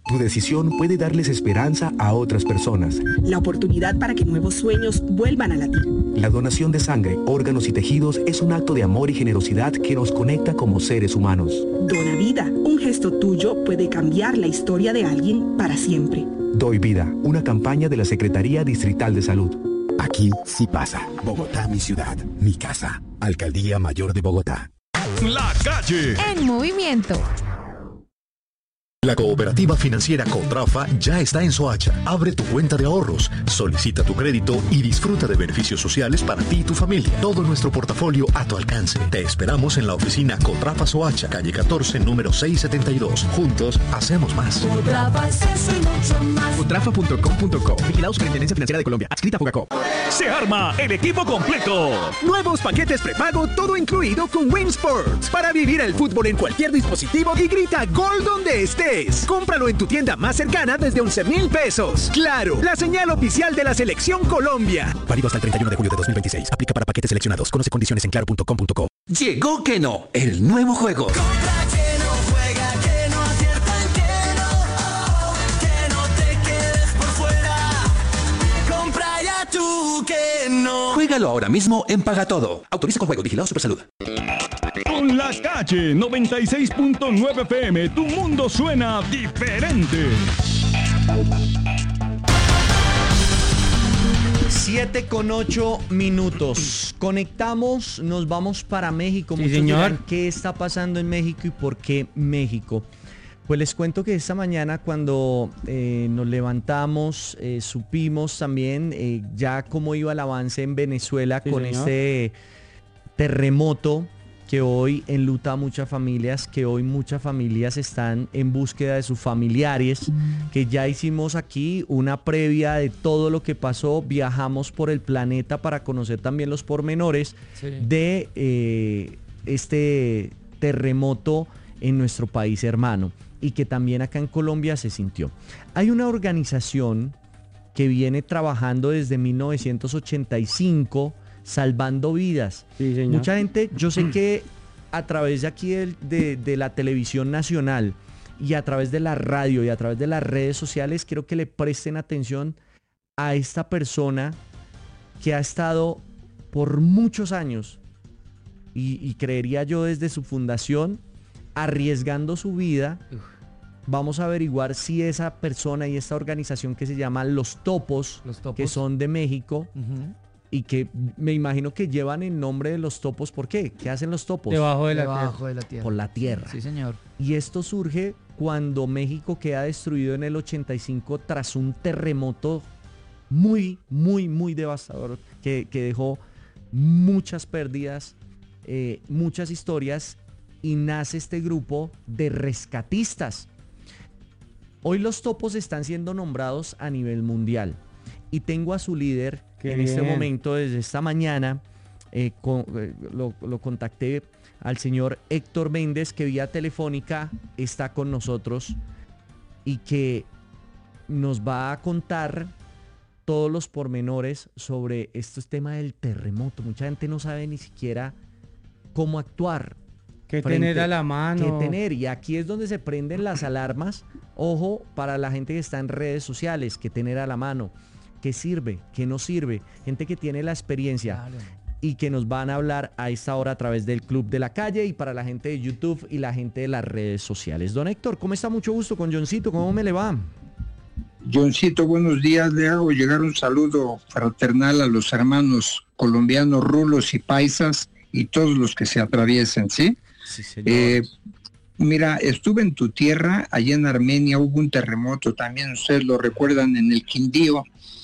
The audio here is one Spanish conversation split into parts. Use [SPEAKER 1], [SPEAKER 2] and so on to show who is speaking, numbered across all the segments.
[SPEAKER 1] Tu decisión puede darles esperanza a otras personas.
[SPEAKER 2] La oportunidad para que nuevos sueños vuelvan a latir.
[SPEAKER 1] La donación de sangre, órganos y tejidos es un acto de amor y generosidad que nos conecta como seres humanos.
[SPEAKER 2] Dona vida. Un gesto tuyo puede cambiar la historia de alguien para siempre.
[SPEAKER 1] Doy Vida, una campaña de la Secretaría Distrital de Salud.
[SPEAKER 3] Aquí sí pasa. Bogotá, mi ciudad, mi casa. Alcaldía Mayor de Bogotá.
[SPEAKER 4] La Calle.
[SPEAKER 5] En movimiento.
[SPEAKER 6] La cooperativa financiera Contrafa ya está en Soacha. Abre tu cuenta de ahorros, solicita tu crédito y disfruta de beneficios sociales para ti y tu familia. Todo nuestro portafolio a tu alcance. Te esperamos en la oficina Contrafa Soacha, calle 14, número 672. Juntos hacemos más.
[SPEAKER 7] Contrafa es eso y mucho más.
[SPEAKER 8] Contrafa.com.co. Vigilado Superintendencia Financiera de Colombia. Adscrita a Fogacop.
[SPEAKER 4] Se arma el equipo completo.
[SPEAKER 8] Nuevos paquetes prepago, todo incluido con Win Sports. Para vivir el fútbol en cualquier dispositivo y grita gol donde estés. Cómpralo en tu tienda más cercana desde 11,000 pesos. Claro, la señal oficial de la Selección Colombia.
[SPEAKER 3] Válido hasta el 31 de julio de 2026. Aplica para paquetes seleccionados. Conoce condiciones en claro.com.co.
[SPEAKER 9] Llegó Keno, el nuevo juego.
[SPEAKER 7] Compra Keno, juega Keno, acierta el Keno. Que no te quedes por fuera. Compra ya tu Keno.
[SPEAKER 9] Juégalo ahora mismo en Paga Todo. Autoriza con juego. Vigilado Supersalud.
[SPEAKER 4] Con La Calle 96.9 FM, tu mundo suena diferente.
[SPEAKER 10] 7:08. Conectamos, nos vamos para México.
[SPEAKER 11] Sí, señor.
[SPEAKER 10] Dirán, ¿qué está pasando en México y por qué México? Pues les cuento que esta mañana cuando nos levantamos, supimos también ya cómo iba el avance en Venezuela con este terremoto que hoy enluta a muchas familias, que hoy muchas familias están en búsqueda de sus familiares, que ya hicimos aquí una previa de todo lo que pasó, viajamos por el planeta para conocer también los pormenores de este terremoto en nuestro país hermano y que también acá en Colombia se sintió. Hay una organización que viene trabajando desde 1985 salvando vidas.
[SPEAKER 11] Sí, señor.
[SPEAKER 10] Mucha gente, yo sé que a través de aquí de la televisión nacional y a través de la radio y a través de las redes sociales, quiero que le presten atención a esta persona que ha estado por muchos años y creería yo desde su fundación arriesgando su vida. Vamos a averiguar si esa persona y esta organización que se llama Los Topos, que son de México, y que me imagino que llevan el nombre de los topos. ¿Por qué? ¿Qué hacen los topos?
[SPEAKER 11] Debajo de la
[SPEAKER 10] tierra. Por la tierra.
[SPEAKER 11] Sí, señor.
[SPEAKER 10] Y esto surge cuando México queda destruido en el 85 tras un terremoto muy, muy, muy devastador que dejó muchas pérdidas, muchas historias, y nace este grupo de rescatistas. Hoy los topos están siendo nombrados a nivel mundial y tengo a su líder este momento, desde esta mañana, lo contacté al señor Héctor Méndez, que vía telefónica está con nosotros y que nos va a contar todos los pormenores sobre este tema del terremoto. Mucha gente no sabe ni siquiera cómo actuar.
[SPEAKER 11] ¿Qué tener a la mano?
[SPEAKER 10] ¿Qué tener? Y aquí es donde se prenden las alarmas. Ojo, para la gente que está en redes sociales, ¿qué tener a la mano? ¿Qué sirve? ¿Qué no sirve? Gente que tiene la experiencia. Claro. Y que nos van a hablar a esta hora a través del Club de la Calle y para la gente de YouTube y la gente de las redes sociales. Don Héctor, ¿cómo está? Mucho gusto con Johncito. ¿Cómo me le va?
[SPEAKER 12] Johncito, buenos días. Le hago llegar un saludo fraternal a los hermanos colombianos, rulos y paisas y todos los que se atraviesen, ¿sí?
[SPEAKER 10] Sí, señor.
[SPEAKER 12] Mira, estuve en tu tierra, allá en Armenia, hubo un terremoto, también ustedes lo recuerdan, en el Quindío,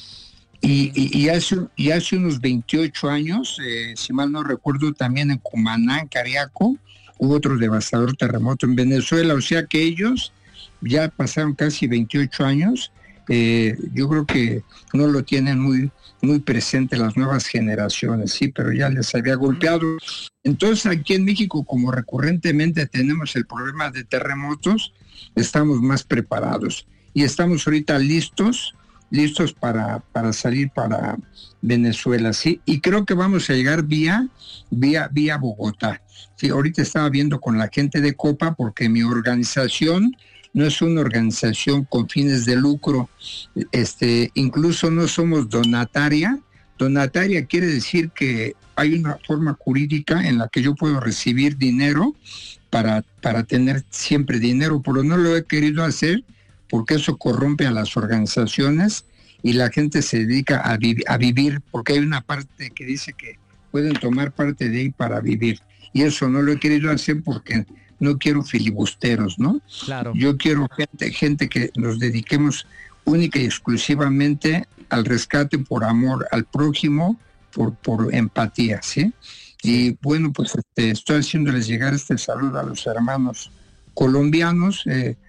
[SPEAKER 12] y hace unos 28 años, si mal no recuerdo, también en Cumaná, Cariaco, hubo otro devastador terremoto en Venezuela, o sea que ellos ya pasaron casi 28 años, yo creo que no lo tienen muy presente las nuevas generaciones, sí, pero ya les había golpeado. Entonces aquí en México, como recurrentemente tenemos el problema de terremotos, estamos más preparados y estamos ahorita listos para salir para Venezuela, sí, y creo que vamos a llegar vía Bogotá. Sí, ahorita estaba viendo con la gente de Copa porque mi organización no es una organización con fines de lucro, incluso no somos donataria. Donataria quiere decir que hay una forma jurídica en la que yo puedo recibir dinero para tener siempre dinero, pero no lo he querido hacer porque eso corrompe a las organizaciones y la gente se dedica a vivir, porque hay una parte que dice que pueden tomar parte de ahí para vivir, y eso no lo he querido hacer porque no quiero filibusteros, ¿no?
[SPEAKER 10] Claro.
[SPEAKER 12] Yo quiero gente que nos dediquemos única y exclusivamente al rescate por amor al prójimo, por empatía, ¿sí? Y bueno, pues estoy haciéndoles llegar este saludo a los hermanos colombianos,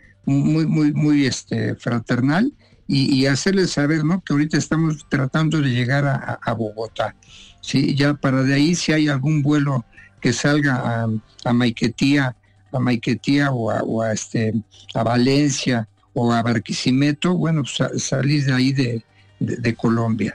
[SPEAKER 12] muy fraternal, y hacerles saber, ¿no?, que ahorita estamos tratando de llegar a Bogotá, ¿sí? Ya para de ahí, si hay algún vuelo que salga a Maiquetía o a Valencia o a Barquisimeto, bueno, pues salir de ahí de Colombia.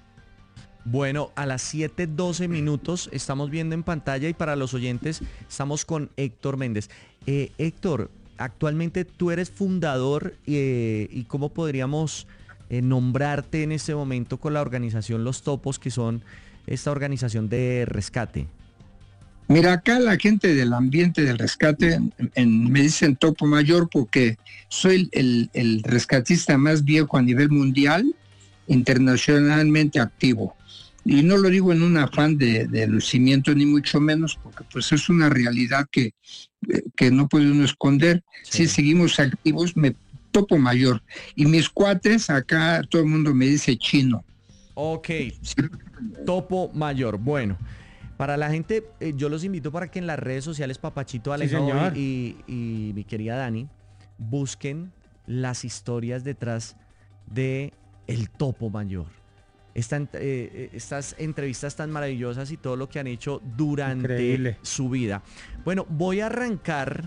[SPEAKER 10] Bueno, a las 7:12 minutos estamos viendo en pantalla, y para los oyentes estamos con Héctor Méndez. Héctor, actualmente tú eres fundador y ¿cómo podríamos nombrarte en este momento con la organización Los Topos, que son esta organización de rescate?
[SPEAKER 12] Mira, acá la gente del ambiente del rescate me dicen Topo Mayor porque soy el rescatista más viejo a nivel mundial, internacionalmente activo. Y no lo digo en un afán de lucimiento ni mucho menos, porque pues es una realidad que no puede uno esconder. Sí. Si seguimos activos, me Topo Mayor. Y mis cuates, acá todo el mundo me dice Chino.
[SPEAKER 10] Ok, sí. Topo Mayor. Bueno, para la gente, yo los invito para que en las redes sociales Papachito Alejandro y mi querida Dani busquen las historias detrás de el Topo Mayor. Estas entrevistas tan maravillosas y todo lo que han hecho durante su vida. Bueno, voy a arrancar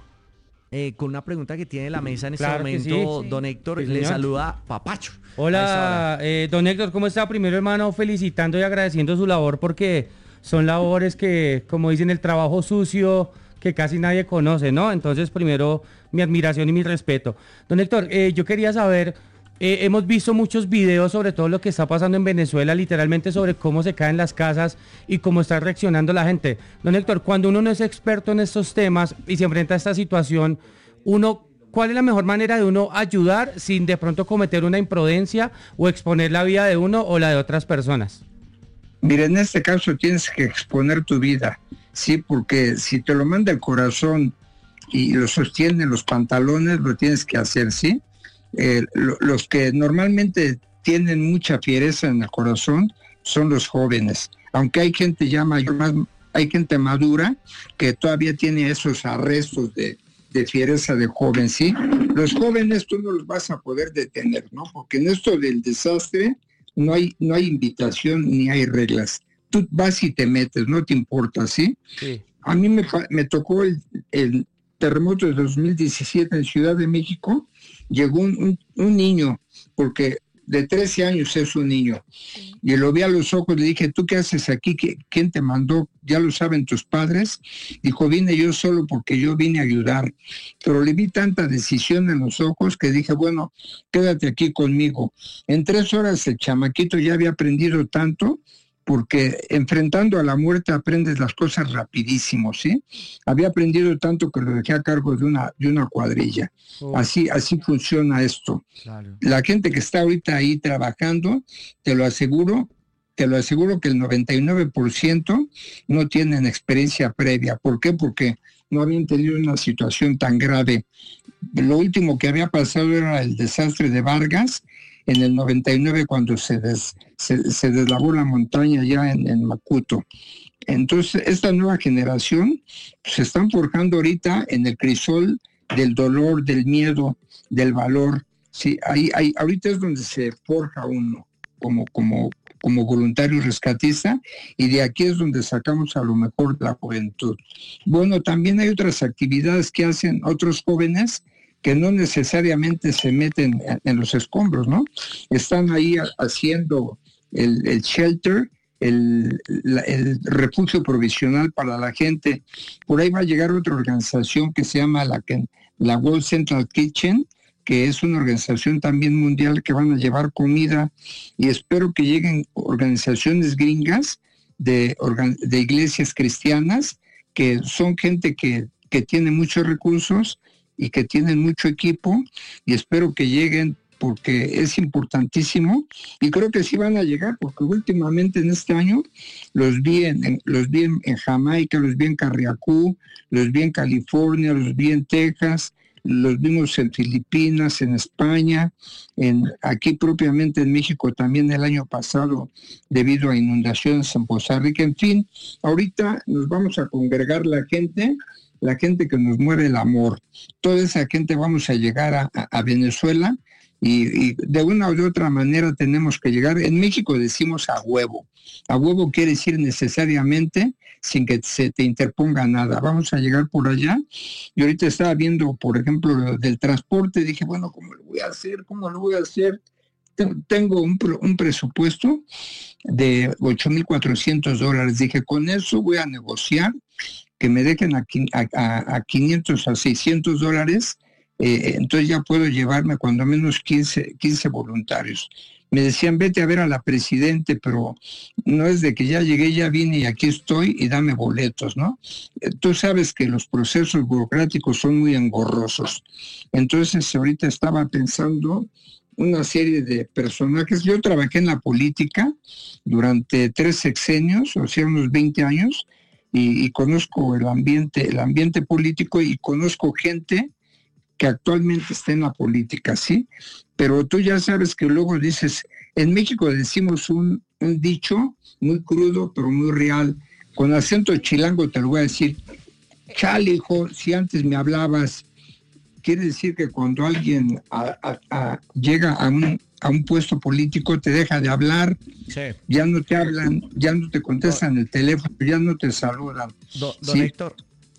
[SPEAKER 10] con una pregunta que tiene la mesa en este momento. Don Héctor, le saluda Papacho.
[SPEAKER 11] Hola, don Héctor, ¿cómo está? Primero, hermano, felicitando y agradeciendo su labor, porque son labores que, como dicen, el trabajo sucio que casi nadie conoce, ¿no? Entonces, primero, mi admiración y mi respeto. Don Héctor, yo quería saber, hemos visto muchos videos sobre todo lo que está pasando en Venezuela, literalmente sobre cómo se caen las casas y cómo está reaccionando la gente. Don Héctor, cuando uno no es experto en estos temas y se enfrenta a esta situación, ¿cuál es la mejor manera de uno ayudar sin de pronto cometer una imprudencia o exponer la vida de uno o la de otras personas?
[SPEAKER 12] Mira, en este caso tienes que exponer tu vida, sí, porque si te lo manda el corazón y lo sostiene los pantalones, lo tienes que hacer, ¿sí? Los que normalmente tienen mucha fiereza en el corazón son los jóvenes, aunque hay gente ya mayor, hay gente madura que todavía tiene esos arrestos de fiereza de joven, ¿sí? Los jóvenes tú no los vas a poder detener, ¿no? Porque en esto del desastre no hay invitación ni hay reglas. Tú vas y te metes, no te importa, ¿sí? Sí. A mí me tocó el terremoto de 2017 en Ciudad de México. Llegó un niño, porque de 13 años es un niño, y lo vi a los ojos, le dije, ¿tú qué haces aquí? ¿Quién te mandó? ¿Ya lo saben tus padres? Dijo, vine yo solo porque yo vine a ayudar, pero le vi tanta decisión en los ojos que dije, bueno, quédate aquí conmigo. En 3 horas el chamaquito ya había aprendido tanto, porque enfrentando a la muerte aprendes las cosas rapidísimo, ¿sí? Había aprendido tanto que lo dejé a cargo de una cuadrilla. Así funciona esto. Claro. La gente que está ahorita ahí trabajando, te lo aseguro que el 99% no tienen experiencia previa. ¿Por qué? Porque no habían tenido una situación tan grave. Lo último que había pasado era el desastre de Vargas, en el 99, cuando se deslavó la montaña ya en Macuto. Entonces, esta nueva generación se están forjando ahorita en el crisol del dolor, del miedo, del valor. Sí, ahorita es donde se forja uno como voluntario rescatista, y de aquí es donde sacamos a lo mejor la juventud. Bueno, también hay otras actividades que hacen otros jóvenes que no necesariamente se meten en los escombros, ¿no? Están ahí haciendo el shelter, el refugio provisional para la gente. Por ahí va a llegar otra organización que se llama la World Central Kitchen, que es una organización también mundial que van a llevar comida, y espero que lleguen organizaciones gringas de iglesias cristianas, que son gente que tiene muchos recursos y que tienen mucho equipo, y espero que lleguen porque es importantísimo, y creo que sí van a llegar, porque últimamente en este año los vi en Jamaica, los vi en Carriacú, los vi en California, los vi en Texas, los vimos en Filipinas, en España, aquí propiamente en México también el año pasado debido a inundaciones en Poza Rica. En fin, ahorita nos vamos a congregar la gente que nos muere el amor. Toda esa gente vamos a llegar a Venezuela, y de una o de otra manera tenemos que llegar. En México decimos a huevo. A huevo quiere decir necesariamente sin que se te interponga nada. Vamos a llegar por allá. Y ahorita estaba viendo, por ejemplo, lo del transporte. Dije, bueno, ¿cómo lo voy a hacer? ¿Cómo lo voy a hacer? Tengo un presupuesto de $8,400. Dije, con eso voy a negociar que me dejen a $500 a $600. Entonces ya puedo llevarme cuando menos 15 voluntarios. Me decían, vete a ver a la presidente, pero no es de que ya llegué, ya vine y aquí estoy y dame boletos, ¿no? Tú sabes que los procesos burocráticos son muy engorrosos. Entonces ahorita estaba pensando una serie de personajes. Yo trabajé en la política durante 3 sexenios, o sea, unos 20 años, y conozco el ambiente político, y conozco gente que actualmente está en la política, ¿sí? Pero tú ya sabes que luego dices, en México decimos un dicho muy crudo, pero muy real. Con acento chilango te lo voy a decir, chale, hijo, si antes me hablabas. Quiere decir que cuando alguien llega a un puesto político te deja de hablar, sí. Ya no te hablan, ya no te contestan el teléfono, ya no te saludan.
[SPEAKER 10] Don
[SPEAKER 12] ¿sí?
[SPEAKER 10] Héctor,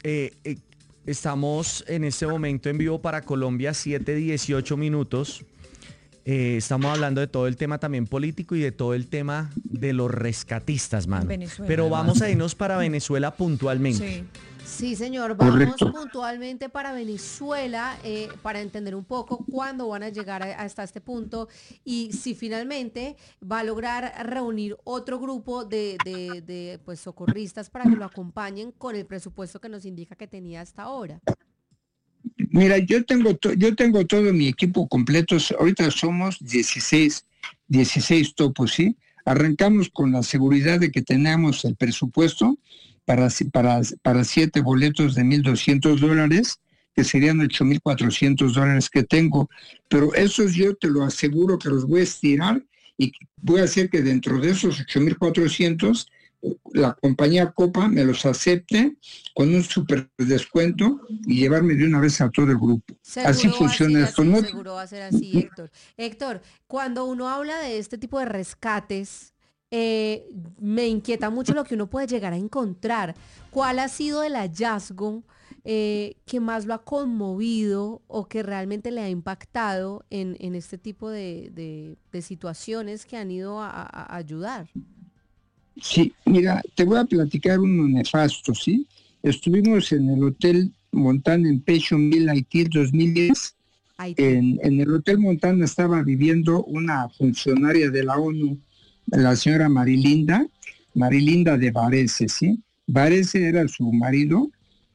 [SPEAKER 10] estamos en este momento en vivo para Colombia, 7:18 minutos. Estamos hablando de todo el tema también político y de todo el tema de los rescatistas, mano.
[SPEAKER 5] Venezuela,
[SPEAKER 10] pero vamos a irnos para Venezuela puntualmente.
[SPEAKER 5] Sí, señor, vamos
[SPEAKER 12] Correcto.
[SPEAKER 5] puntualmente para Venezuela para entender un poco cuándo van a llegar hasta este punto y si finalmente va a lograr reunir otro grupo de pues, socorristas para que lo acompañen con el presupuesto que nos indica que tenía hasta ahora.
[SPEAKER 12] Mira, yo tengo todo mi equipo completo. Ahorita somos 16 topos, ¿sí? Arrancamos con la seguridad de que tenemos el presupuesto para 7 boletos de $1,200, que serían $8,400 que tengo. Pero esos yo te lo aseguro que los voy a estirar y voy a hacer que dentro de esos 8,400 la compañía Copa me los acepte con un súper descuento y llevarme de una vez a todo el grupo. Así funciona esto. ¿No?
[SPEAKER 5] Seguro va a ser así, Héctor. Héctor, cuando uno habla de este tipo de rescates, me inquieta mucho lo que uno puede llegar a encontrar. ¿Cuál ha sido el hallazgo que más lo ha conmovido o que realmente le ha impactado en este tipo de situaciones que han ido a ayudar?
[SPEAKER 12] Sí, mira, te voy a platicar uno nefasto, ¿sí? Estuvimos en el Hotel Montana en Pétionville, Haití, 2010. En el Hotel Montana estaba viviendo una funcionaria de la ONU, la señora Marilinda de Varese, ¿sí? Varese era su marido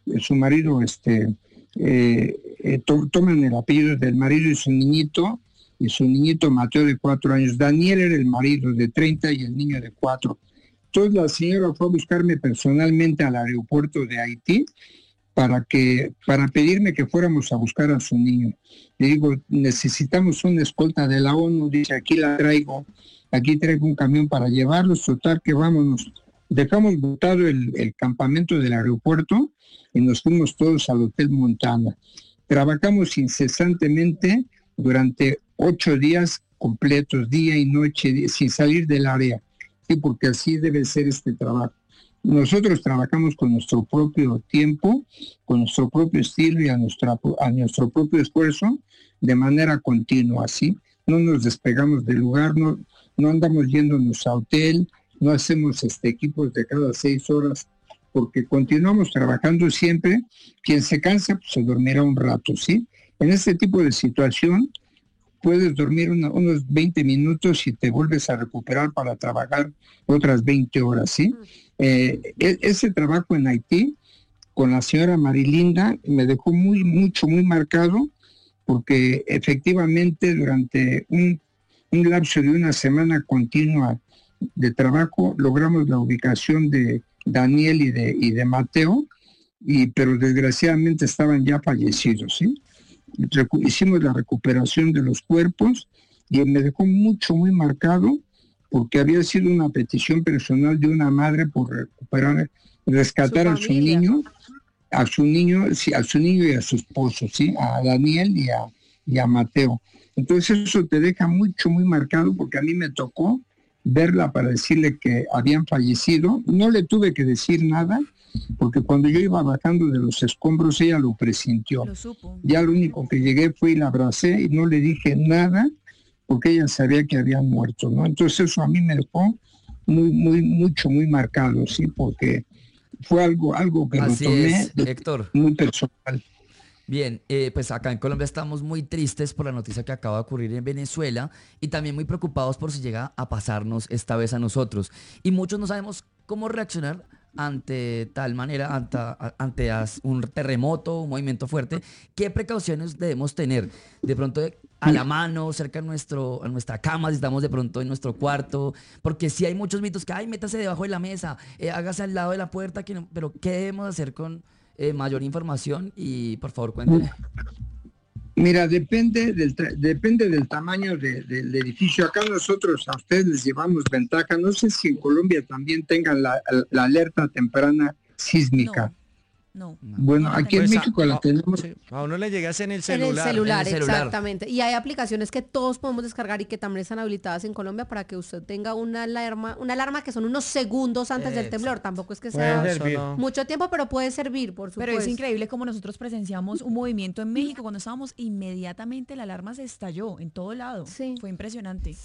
[SPEAKER 12] toman el apellido del marido y su niñito Mateo de 4 años. Daniel era el marido de 30 y el niño de 4. Entonces la señora fue a buscarme personalmente al aeropuerto de Haití para pedirme que fuéramos a buscar a su niño. Le digo, necesitamos una escolta de la ONU. Dice, aquí traigo un camión para llevarlos. Total que vámonos. Dejamos botado el campamento del aeropuerto y nos fuimos todos al Hotel Montana. Trabajamos incesantemente durante 8 días completos, día y noche, sin salir del área. Sí, porque así debe ser este trabajo. Nosotros trabajamos con nuestro propio tiempo, con nuestro propio estilo y a nuestro propio esfuerzo de manera continua, ¿sí? No nos despegamos del lugar, no andamos yéndonos a hotel, no hacemos equipos de cada 6 horas porque continuamos trabajando siempre. Quien se cansa, pues se dormirá un rato, ¿sí? En este tipo de situación, puedes dormir unos 20 minutos y te vuelves a recuperar para trabajar otras 20 horas, ¿sí? Ese trabajo en Haití con la señora Marilinda me dejó muy marcado, porque efectivamente durante un lapso de una semana continua de trabajo logramos la ubicación de Daniel y de Mateo, pero desgraciadamente estaban ya fallecidos, ¿sí? Hicimos la recuperación de los cuerpos y me dejó muy marcado, porque había sido una petición personal de una madre por rescatar a su niño y a su esposo, ¿sí? A Daniel y a Mateo. Entonces eso te deja muy marcado, porque a mí me tocó verla para decirle que habían fallecido. No le tuve que decir nada, porque cuando yo iba bajando de los escombros ella lo presintió.
[SPEAKER 13] Lo supo.
[SPEAKER 12] Ya lo único que llegué fue y la abracé y no le dije nada, porque ella sabía que habían muerto, ¿no? Entonces eso a mí me dejó muy marcado, ¿sí? Porque fue algo que
[SPEAKER 14] Así
[SPEAKER 12] lo tomé
[SPEAKER 14] es, Héctor.
[SPEAKER 12] muy personal.
[SPEAKER 14] Bien, pues acá en Colombia estamos muy tristes por la noticia que acaba de ocurrir en Venezuela y también muy preocupados por si llega a pasarnos esta vez a nosotros. Y muchos no sabemos cómo reaccionar ante tal manera, ante un terremoto, un movimiento fuerte. ¿Qué precauciones debemos tener? De pronto a la mano, cerca de nuestra cama, si estamos de pronto en nuestro cuarto, porque sí hay muchos mitos que, métase debajo de la mesa, hágase al lado de la puerta, pero ¿qué debemos hacer con mayor información? Y por favor, cuénteme.
[SPEAKER 12] Mira, depende del tamaño del edificio. Acá nosotros a ustedes les llevamos ventaja. No sé si en Colombia también tengan la alerta temprana sísmica.
[SPEAKER 13] No.
[SPEAKER 12] Bueno, aquí en México la tenemos.
[SPEAKER 10] A uno le llegas en el
[SPEAKER 5] En el celular,
[SPEAKER 14] celular.
[SPEAKER 5] exactamente. Y hay aplicaciones que todos podemos descargar y que también están habilitadas en Colombia para que usted tenga una alarma que son unos segundos antes del temblor. Tampoco es que sea mucho tiempo, pero puede servir, por supuesto.
[SPEAKER 13] Pero es increíble como nosotros presenciamos un movimiento en México cuando estábamos, inmediatamente la alarma se estalló en todo lado.
[SPEAKER 5] Sí.
[SPEAKER 13] Fue impresionante.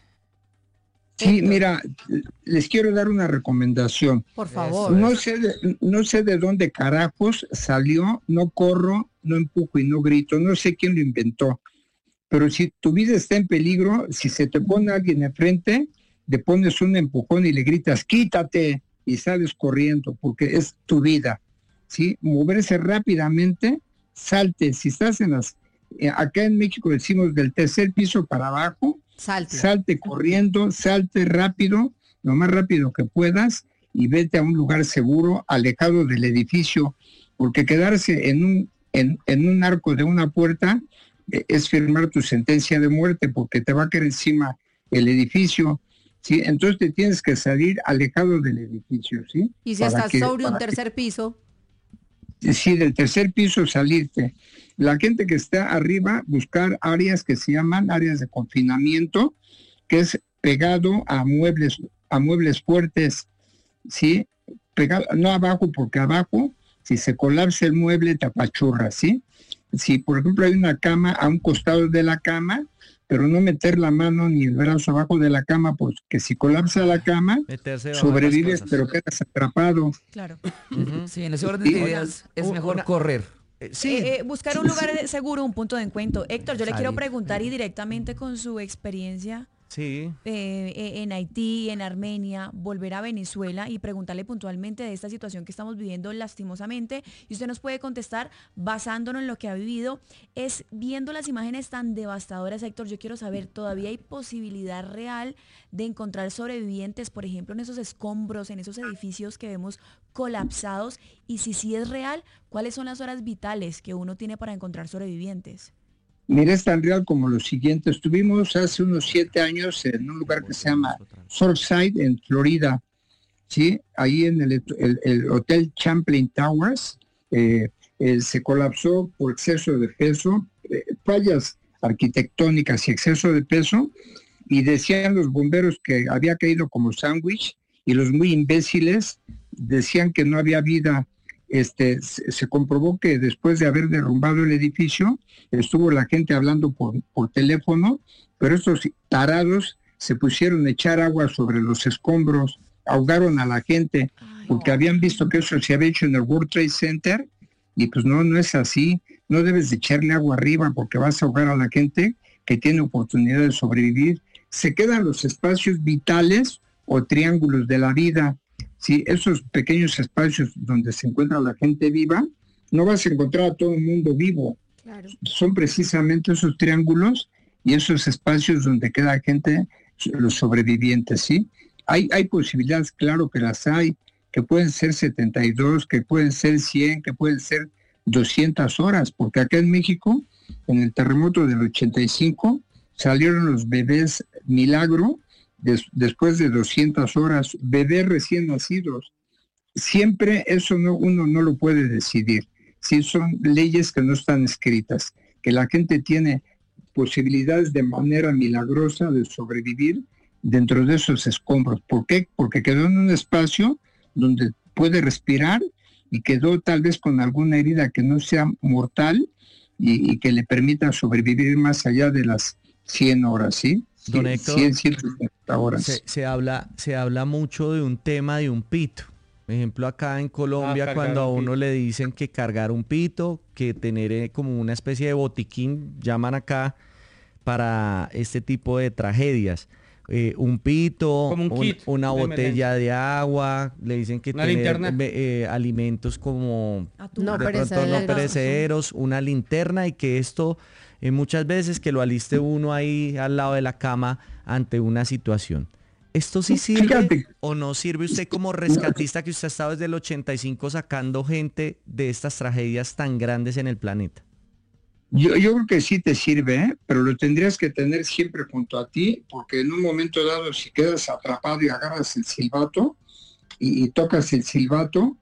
[SPEAKER 12] Sí, mira, les quiero dar una recomendación.
[SPEAKER 5] Por favor.
[SPEAKER 12] No sé de dónde carajos salió, no corro, no empujo y no grito, no sé quién lo inventó, pero si tu vida está en peligro, si se te pone alguien enfrente, le pones un empujón y le gritas, quítate, y sales corriendo, porque es tu vida, ¿sí? Moverse rápidamente, salte, si estás acá en México decimos del tercer piso para abajo, salte corriendo, salte rápido, lo más rápido que puedas, y vete a un lugar seguro, alejado del edificio, porque quedarse en un arco de una puerta es firmar tu sentencia de muerte, porque te va a caer encima el edificio, ¿sí? Entonces te tienes que salir alejado del edificio, ¿sí?
[SPEAKER 5] Y si estás sobre un tercer piso.
[SPEAKER 12] Sí, del tercer piso salirte. La gente que está arriba, buscar áreas que se llaman áreas de confinamiento, que es pegado a muebles fuertes, ¿sí? Pegado, no abajo, porque abajo, si se colapsa el mueble, te apachurra, ¿sí? Si, por ejemplo, hay una cama a un costado de la cama, pero no meter la mano ni el brazo abajo de la cama, porque si colapsa la cama, sobrevives, pero quedas atrapado.
[SPEAKER 13] Claro.
[SPEAKER 14] Sí, en ese orden de ideas es mejor correr.
[SPEAKER 13] Buscar un lugar seguro, un punto de encuentro. Héctor, yo le quiero preguntar, y directamente con su experiencia en Haití, en Armenia, volver a Venezuela y preguntarle puntualmente de esta situación que estamos viviendo lastimosamente, y usted nos puede contestar basándonos en lo que ha vivido. Es viendo las imágenes tan devastadoras, Héctor, yo quiero saber, ¿todavía hay posibilidad real de encontrar sobrevivientes, por ejemplo, en esos escombros, en esos edificios que vemos colapsados? Y si sí es real, ¿cuáles son las horas vitales que uno tiene para encontrar sobrevivientes?
[SPEAKER 12] Mira, es tan real como lo siguiente. Estuvimos hace unos 7 años en un lugar que se llama Surfside, en Florida, ¿sí? Ahí en el Hotel Champlain Towers, se colapsó por exceso de peso, fallas arquitectónicas y exceso de peso, y decían los bomberos que había caído como sándwich, y los muy imbéciles decían que no había vida. Se comprobó que después de haber derrumbado el edificio, estuvo la gente hablando por teléfono, pero estos tarados se pusieron a echar agua sobre los escombros ahogaron a la gente porque habían visto que eso se había hecho en el World Trade Center y pues no es así. No debes de echarle agua arriba porque vas a ahogar a la gente que tiene oportunidad de sobrevivir. Se quedan los espacios vitales o triángulos de la vida. Sí, esos pequeños espacios donde se encuentra la gente viva, no vas a encontrar a todo el mundo vivo.
[SPEAKER 5] Claro.
[SPEAKER 12] Son precisamente esos triángulos y esos espacios donde queda gente, los sobrevivientes, ¿sí? Hay posibilidades, claro que las hay, que pueden ser 72, que pueden ser 100, que pueden ser 200 horas, porque acá en México, en el terremoto del 85, salieron los bebés milagro después de 200 horas, bebés recién nacidos. Siempre eso uno no lo puede decidir. Sí, son leyes que no están escritas, que la gente tiene posibilidades de manera milagrosa de sobrevivir dentro de esos escombros. ¿Por qué? Porque quedó en un espacio donde puede respirar y quedó tal vez con alguna herida que no sea mortal y que le permita sobrevivir más allá de las 100 horas, ¿sí?
[SPEAKER 10] Don Héctor,
[SPEAKER 12] 150 horas.
[SPEAKER 10] Se habla mucho de un tema de un pito. Por ejemplo, acá en Colombia, cuando a uno le dicen que cargar un pito, que tener como una especie de botiquín, llaman acá, para este tipo de tragedias. Un pito, una botella de agua, le dicen que tener alimentos como
[SPEAKER 5] no
[SPEAKER 10] perecederos, una linterna, y que esto muchas veces que lo aliste uno ahí al lado de la cama ante una situación. ¿Esto sí sirve o no sirve? Usted como rescatista, que usted ha estado desde el 85 sacando gente de estas tragedias tan grandes en el planeta.
[SPEAKER 12] Yo creo que sí te sirve, pero lo tendrías que tener siempre junto a ti, porque en un momento dado, si quedas atrapado y agarras el silbato y tocas el silbato,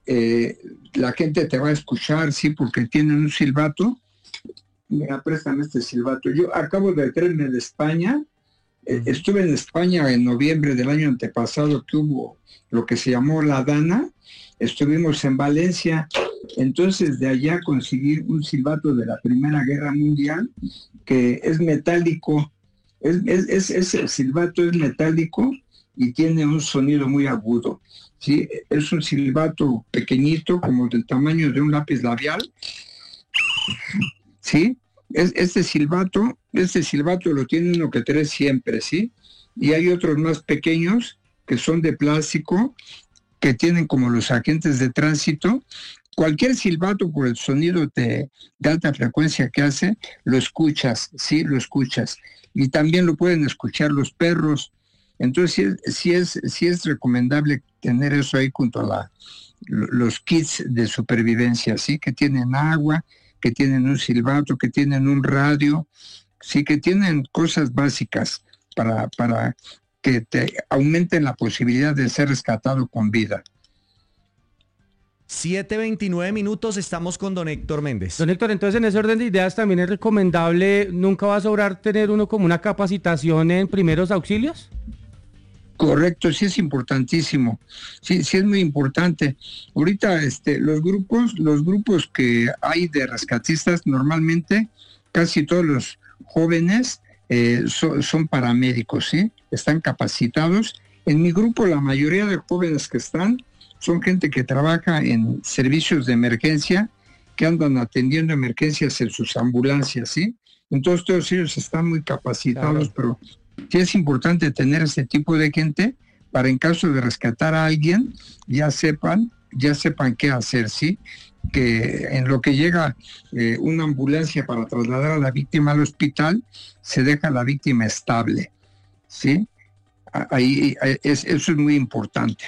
[SPEAKER 12] la gente te va a escuchar, sí, porque tienen un silbato. Mira, préstame este silbato. Yo acabo de traerme de España. Estuve en España en noviembre del año antepasado, que hubo lo que se llamó la Dana. Estuvimos en Valencia. Entonces de allá conseguí un silbato de la Primera Guerra Mundial que es metálico. Ese silbato es metálico y tiene un sonido muy agudo. ¿Sí? Es un silbato pequeñito, como del tamaño de un lápiz labial. ¿Sí? Este silbato lo tiene uno que trae siempre, ¿sí? Y hay otros más pequeños que son de plástico, que tienen como los agentes de tránsito. Cualquier silbato, por el sonido de alta frecuencia que hace, lo escuchas, ¿sí? Lo escuchas. Y también lo pueden escuchar los perros. Entonces sí es recomendable tener eso ahí junto a los kits de supervivencia, ¿sí? Que tienen agua, que tienen un silbato, que tienen un radio, sí, que tienen cosas básicas para que te aumenten la posibilidad de ser rescatado con vida.
[SPEAKER 10] 7:29 minutos, estamos con don Héctor Méndez.
[SPEAKER 11] Don Héctor, entonces en ese orden de ideas también es recomendable, nunca va a sobrar tener uno como una capacitación en primeros auxilios.
[SPEAKER 12] Correcto, sí es importantísimo, sí es muy importante. Ahorita los grupos que hay de rescatistas, normalmente casi todos los jóvenes son paramédicos, ¿sí? Están capacitados. En mi grupo la mayoría de jóvenes que están son gente que trabaja en servicios de emergencia, que andan atendiendo emergencias en sus ambulancias, ¿sí? Entonces todos ellos están muy capacitados, claro. Pero sí es importante tener ese tipo de gente para en caso de rescatar a alguien, ya sepan qué hacer, ¿sí? Que en lo que llega una ambulancia para trasladar a la víctima al hospital, se deja a la víctima estable, ¿sí? Eso es muy importante.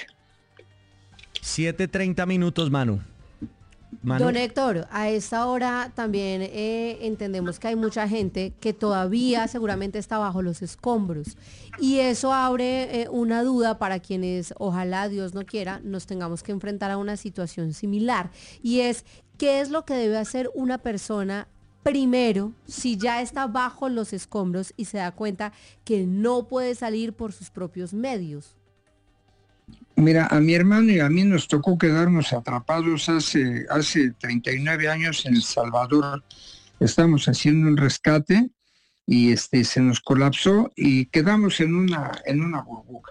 [SPEAKER 10] 7:30 minutos, Manu.
[SPEAKER 5] Don Héctor, a esta hora también entendemos que hay mucha gente que todavía seguramente está bajo los escombros y eso abre una duda para quienes, ojalá Dios no quiera, nos tengamos que enfrentar a una situación similar, y es ¿qué es lo que debe hacer una persona primero si ya está bajo los escombros y se da cuenta que no puede salir por sus propios medios?
[SPEAKER 12] Mira, a mi hermano y a mí nos tocó quedarnos atrapados hace 39 años en El Salvador. Estamos haciendo un rescate y se nos colapsó y quedamos en una burbuja.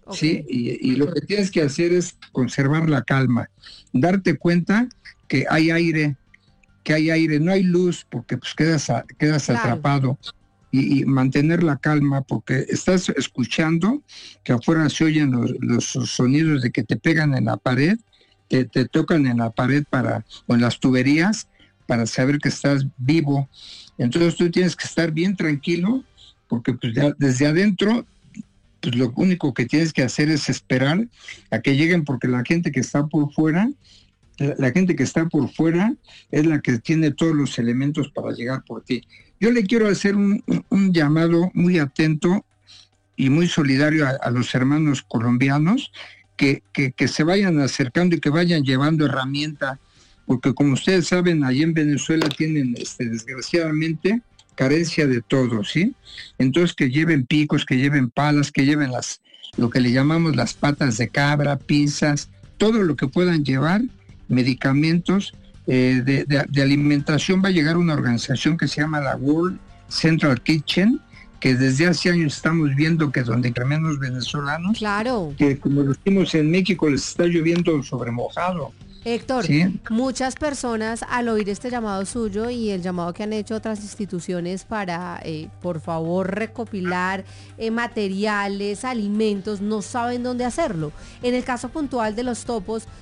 [SPEAKER 12] ¿sí? Y lo que tienes que hacer es conservar la calma, darte cuenta que hay aire, no hay luz, porque pues quedas atrapado. Y mantener la calma, porque estás escuchando que afuera se oyen los sonidos de que te pegan en la pared, te tocan en la pared o en las tuberías para saber que estás vivo. Entonces tú tienes que estar bien tranquilo, porque pues desde adentro pues lo único que tienes que hacer es esperar a que lleguen, porque la gente que está por fuera es la que tiene todos los elementos para llegar por ti. Yo le quiero hacer un llamado muy atento y muy solidario a los hermanos colombianos que se vayan acercando y que vayan llevando herramienta, porque como ustedes saben, allí en Venezuela tienen desgraciadamente carencia de todo, ¿sí? Entonces que lleven picos, que lleven palas, que lleven lo que le llamamos las patas de cabra, pinzas, todo lo que puedan llevar, medicamentos, de alimentación. Va a llegar una organización que se llama la World Central Kitchen, que desde hace años estamos viendo que donde hay menos venezolanos,
[SPEAKER 5] claro,
[SPEAKER 12] que como decimos en México, les está lloviendo sobre mojado.
[SPEAKER 5] Héctor,
[SPEAKER 12] ¿sí?
[SPEAKER 5] Muchas personas al oír este llamado suyo y el llamado que han hecho otras instituciones para, por favor, recopilar materiales, alimentos, no saben dónde hacerlo. En el caso puntual de los topos,